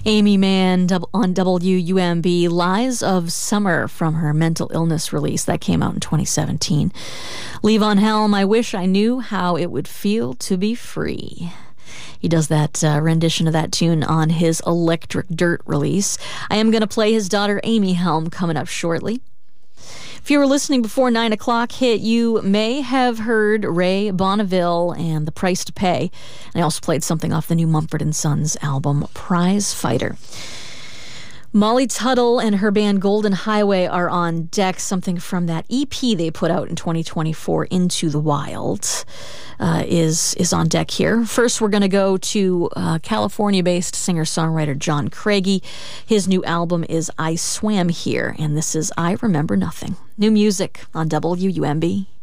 Amy Mann on WUMB, Lies of Summer from her mental illness release that came out in 2017. Levon Helm, I Wish I Knew How It Would Feel to Be Free. He does that rendition of that tune on his Electric Dirt release. I am going to play his daughter Amy Helm coming up shortly. If you were listening before 9 o'clock hit, you may have heard Ray Bonneville and The Price to Pay. And I also played something off the new Mumford & Sons album, Prize Fighter. Molly Tuttle and her band Golden Highway are on deck. Something from that EP they put out in 2024, Into the Wild, is on deck here. First, we're going to go to California-based singer-songwriter John Craigie. His new album is I Swam Here, and this is I Remember Nothing. New music on WUMB.